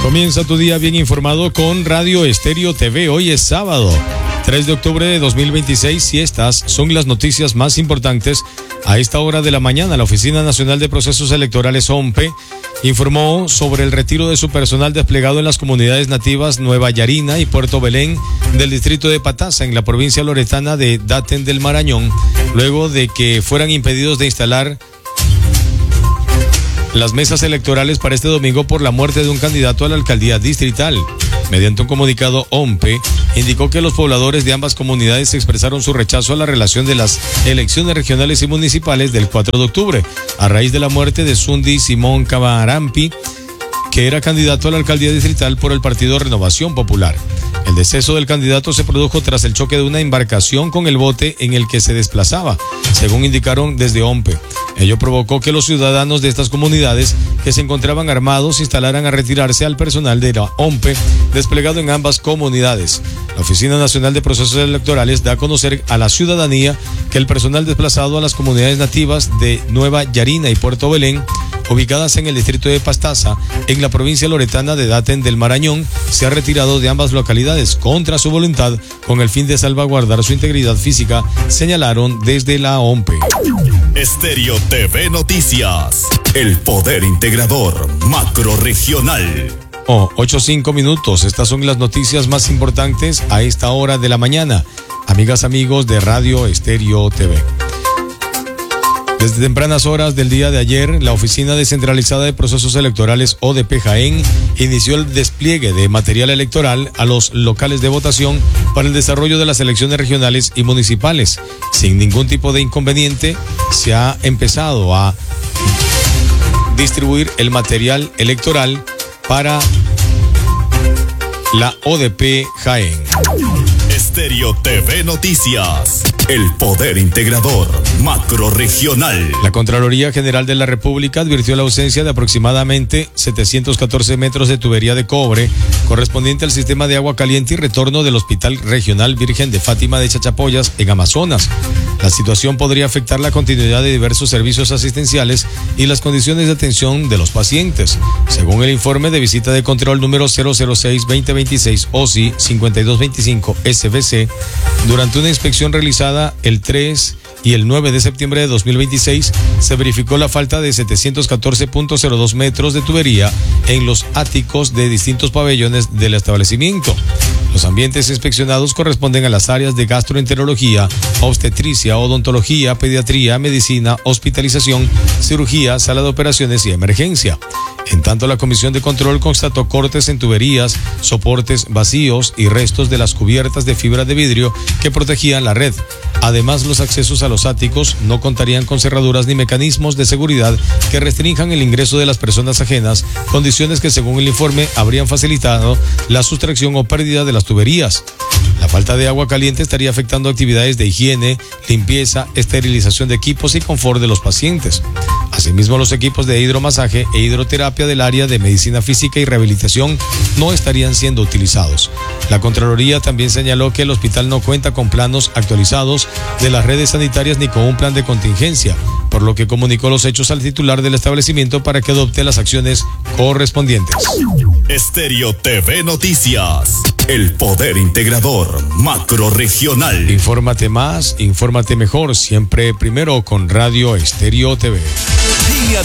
Comienza tu día bien informado con Radio Estéreo TV. Hoy es sábado, 3 de octubre de 2026 y estas son las noticias más importantes a esta hora de la mañana. La Oficina Nacional de Procesos Electorales, OMPE, informó sobre el retiro de su personal desplegado en las comunidades nativas Nueva Yarina y Puerto Belén del distrito de Pataza, en la provincia loretana de Daten del Marañón, luego de que fueran impedidos de instalar las mesas electorales para este domingo por la muerte de un candidato a la alcaldía distrital. Mediante un comunicado, OMPE indicó que los pobladores de ambas comunidades expresaron su rechazo a la relación de las elecciones regionales y municipales del 4 de octubre, a raíz de la muerte de Sundi Simón Camarampi, que era candidato a la alcaldía distrital por el partido Renovación Popular. El deceso del candidato se produjo tras el choque de una embarcación con el bote en el que se desplazaba, según indicaron desde OMPE. Ello provocó que los ciudadanos de estas comunidades que se encontraban armados instalaran a retirarse al personal de la OMPE desplegado en ambas comunidades. La Oficina Nacional de Procesos Electorales da a conocer a la ciudadanía que el personal desplazado a las comunidades nativas de Nueva Yarina y Puerto Belén, ubicadas en el distrito de Pastaza, en la provincia loretana de Daten del Marañón, se ha retirado de ambas localidades contra su voluntad con el fin de salvaguardar su integridad física, señalaron desde la OMPE. Estéreo TV Noticias, el poder integrador macrorregional. 8:05 minutos. Estas son las noticias más importantes a esta hora de la mañana. Amigas, amigos de Radio Estéreo TV. Desde tempranas horas del día de ayer, la Oficina Descentralizada de Procesos Electorales, ODP Jaén, inició el despliegue de material electoral a los locales de votación para el desarrollo de las elecciones regionales y municipales. Sin ningún tipo de inconveniente, se ha empezado a distribuir el material electoral para la ODP Jaén. Estéreo TV Noticias, el poder integrador macrorregional. La Contraloría General de la República advirtió la ausencia de aproximadamente 714 metros de tubería de cobre correspondiente al sistema de agua caliente y retorno del Hospital Regional Virgen de Fátima de Chachapoyas en Amazonas. La situación podría afectar la continuidad de diversos servicios asistenciales y las condiciones de atención de los pacientes. Según el informe de visita de control número 006-2026 OSI 5225 SBC, durante una inspección realizada el 3 y el 9 de septiembre de 2026, se verificó la falta de 714.02 metros de tubería en los áticos de distintos pabellones del establecimiento. Los ambientes inspeccionados corresponden a las áreas de gastroenterología, obstetricia, odontología, pediatría, medicina, hospitalización, cirugía, sala de operaciones y emergencia. En tanto, la Comisión de Control constató cortes en tuberías, soportes vacíos y restos de las cubiertas de fibra de vidrio que protegían la red. Además, los accesos a los áticos no contarían con cerraduras ni mecanismos de seguridad que restrinjan el ingreso de las personas ajenas, condiciones que, según el informe, habrían facilitado la sustracción o pérdida de las tuberías. La falta de agua caliente estaría afectando actividades de higiene, limpieza, esterilización de equipos y confort de los pacientes. Asimismo, los equipos de hidromasaje e hidroterapia del área de medicina física y rehabilitación no estarían siendo utilizados. La Contraloría también señaló que el hospital no cuenta con planos actualizados de las redes sanitarias ni con un plan de contingencia, por lo que comunicó los hechos al titular del establecimiento para que adopte las acciones correspondientes. Estéreo TV Noticias, el poder integrador macrorregional. Infórmate más, infórmate mejor, siempre primero con Radio Estéreo TV.